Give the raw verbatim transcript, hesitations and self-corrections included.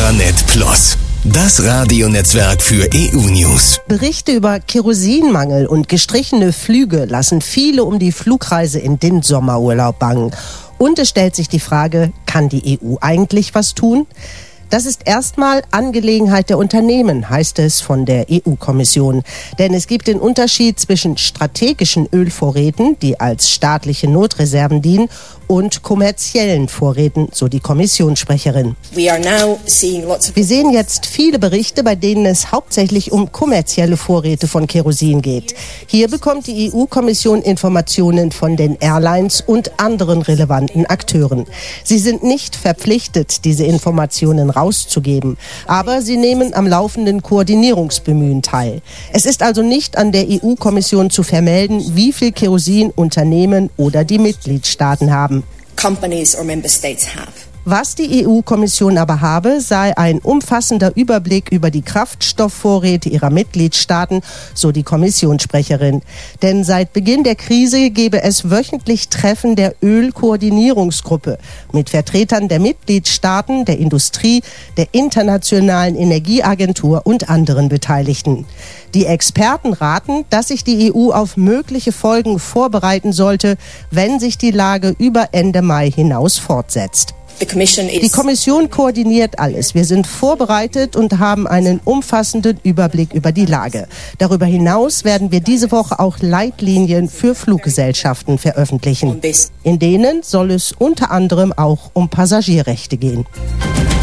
Intranet Plus, das Radionetzwerk für E U-News. Berichte über Kerosinmangel und gestrichene Flüge lassen viele um die Flugreise in den Sommerurlaub bangen. Und es stellt sich die Frage, kann die E U eigentlich was tun? Das ist erstmal Angelegenheit der Unternehmen, heißt es von der E U-Kommission. Denn es gibt den Unterschied zwischen strategischen Ölvorräten, die als staatliche Notreserven dienen, und kommerziellen Vorräten, so die Kommissionssprecherin. Wir sehen jetzt viele Berichte, bei denen es hauptsächlich um kommerzielle Vorräte von Kerosin geht. Hier bekommt die E U-Kommission Informationen von den Airlines und anderen relevanten Akteuren. Sie sind nicht verpflichtet, diese Informationen rauszugeben, aber sie nehmen am laufenden Koordinierungsbemühen teil. Es ist also nicht an der E U-Kommission zu vermelden, wie viel Kerosin Unternehmen oder die Mitgliedstaaten haben. Companies or member states have. Was die E U-Kommission aber habe, sei ein umfassender Überblick über die Kraftstoffvorräte ihrer Mitgliedstaaten, so die Kommissionssprecherin. Denn seit Beginn der Krise gebe es wöchentlich Treffen der Ölkoordinierungsgruppe mit Vertretern der Mitgliedstaaten, der Industrie, der Internationalen Energieagentur und anderen Beteiligten. Die Experten raten, dass sich die E U auf mögliche Folgen vorbereiten sollte, wenn sich die Lage über Ende Mai hinaus fortsetzt. Die Kommission koordiniert alles. Wir sind vorbereitet und haben einen umfassenden Überblick über die Lage. Darüber hinaus werden wir diese Woche auch Leitlinien für Fluggesellschaften veröffentlichen. In denen soll es unter anderem auch um Passagierrechte gehen.